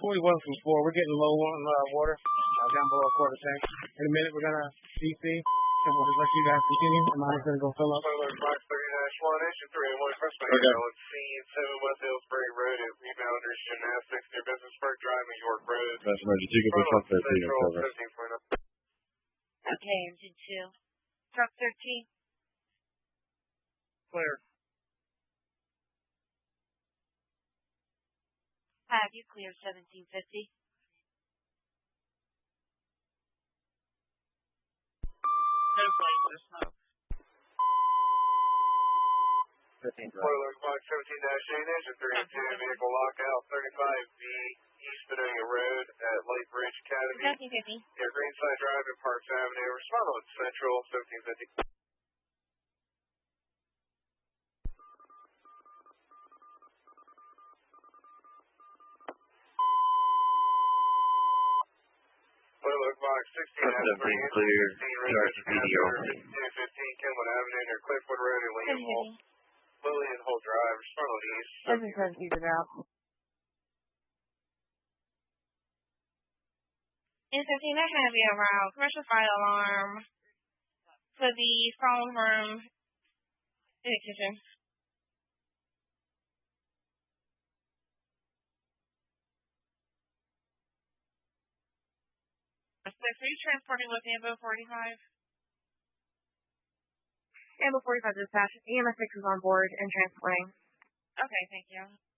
41 from 4. We're getting low on water down below a quarter tank. In a minute, we're going to DC. So we'll just let you guys continue. And mine's going to go fill up. Box 30-1, engine 301, first plane, C7 West Hillsbury Road at Rebounders Gymnastics near Business Park Drive in York Road. That's emergency. You can push up 13 and cover. Okay, engine 2. Truck 13. Clear. Have you clear 1750? No flames or smoke. 15 Spoiler box 17-8, engine 302, vehicle lockout 35B East Bedonia Road at Light Bridge Academy. 1750. Near Greenside Drive and Parks Avenue. Respond on Central 1750. Spoiler box 16-3, clear. Charge video. 215 Kenwood Avenue near Cliffwood Road and Lillian Holt Drive. Respond on East. 1750 route. In 15, I have you around commercial fire alarm for the phone room in the kitchen. Are you transporting with Ambo 45? Ambo 45 dispatch. EMS 6 is on board and transporting. Okay, thank you.